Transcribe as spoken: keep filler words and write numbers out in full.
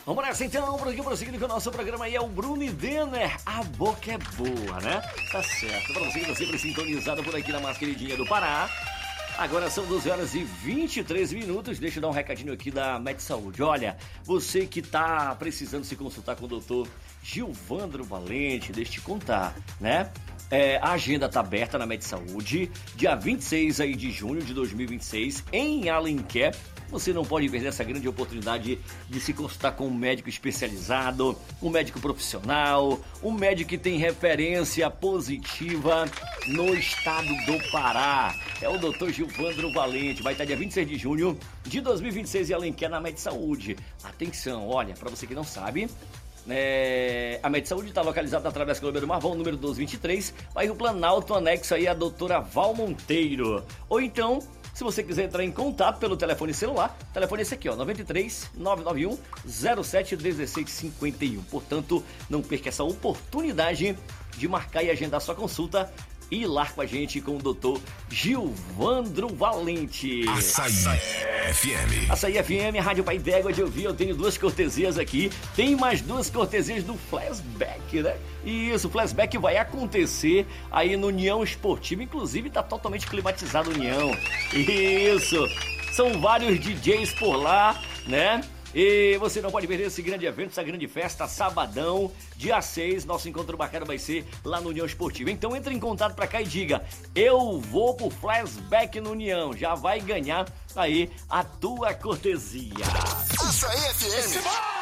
Vamos nessa então, por aqui, prosseguindo com o nosso programa aí é o Bruno e Denner. A boca é boa, né? Tá certo. Pra você que tá sempre sintonizado por aqui na mais queridinha do Pará. Agora são doze horas e vinte e três minutos. Deixa eu dar um recadinho aqui da Med Saúde. Olha, você que tá precisando se consultar com o doutor Gilvandro Valente, deixa eu te contar, né? É, a agenda tá aberta na Med Saúde, dia vinte e seis aí de junho de dois mil e vinte e seis, em Alenquer. Você não pode perder essa grande oportunidade de se consultar com um médico especializado, um médico profissional, um médico que tem referência positiva no estado do Pará. É o doutor Gilvandro Valente. Vai estar dia vinte e seis de junho de dois mil e vinte e seis em Alenquer, na Med Saúde. Atenção, olha, para você que não sabe, É, a Med Saúde está localizada através do Clube do Marvão, número doze vinte e três, bairro Planalto, anexo aí a doutora Val Monteiro. Ou então, se você quiser entrar em contato pelo telefone celular, o telefone é esse aqui, ó, nove três nove nove um zero sete um seis cinco um. Portanto, não perca essa oportunidade de marcar e agendar sua consulta e ir lá com a gente com o doutor Gilvandro Valente. Açaí F M. Açaí F M, Rádio Pai d'Égua de ouvir. Eu tenho duas cortesias aqui. Tem mais duas cortesias do Flashback, né? E isso, o Flashback vai acontecer aí no União Esportiva. Inclusive, tá totalmente climatizado o União. Isso. São vários D Js por lá, né? E você não pode perder esse grande evento, essa grande festa, sabadão, dia seis, nosso encontro bacana vai ser lá no União Esportiva. Então entre em contato pra cá e diga, eu vou pro Flashback no União, já vai ganhar aí a tua cortesia. Açaí F M.